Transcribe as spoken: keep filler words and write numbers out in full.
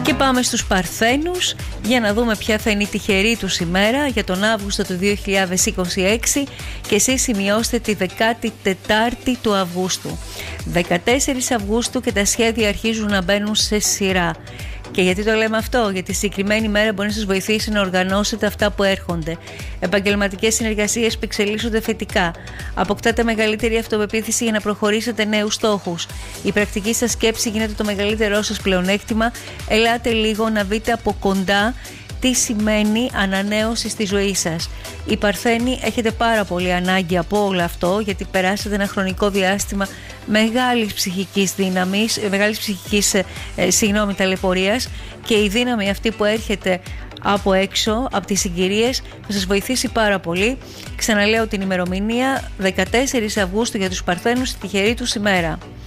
Και πάμε στους Παρθένους για να δούμε ποια θα είναι η τυχερή τους ημέρα για τον Αύγουστο του δύο χιλιάδες είκοσι έξι, και εσείς σημειώστε τη δεκάτη τετάρτη του Αυγούστου. δεκατέσσερις Αυγούστου και τα σχέδια αρχίζουν να μπαίνουν σε σειρά. Και γιατί το λέμε αυτό? Γιατί η συγκεκριμένη μέρα μπορεί να σας βοηθήσει να οργανώσετε αυτά που έρχονται. Επαγγελματικές συνεργασίες που εξελίσσονται θετικά. Αποκτάτε μεγαλύτερη αυτοπεποίθηση για να προχωρήσετε νέους στόχους. Η πρακτική σας σκέψη γίνεται το μεγαλύτερό σας πλεονέκτημα. Ελάτε λίγο να δείτε από κοντά τι σημαίνει ανανέωση στη ζωή σας. Οι Παρθένοι έχετε πάρα πολύ ανάγκη από όλο αυτό, γιατί περάσατε ένα χρονικό διάστημα μεγάλης ψυχικής δύναμης, μεγάλης ψυχικής ε, συγγνώμη, ταλαιπωρίας, και η δύναμη αυτή που έρχεται από έξω, από τις συγκυρίες, θα σας βοηθήσει πάρα πολύ. Ξαναλέω την ημερομηνία, δεκατέσσερις Αυγούστου για τους Παρθένους, τη τυχερή τους ημέρα.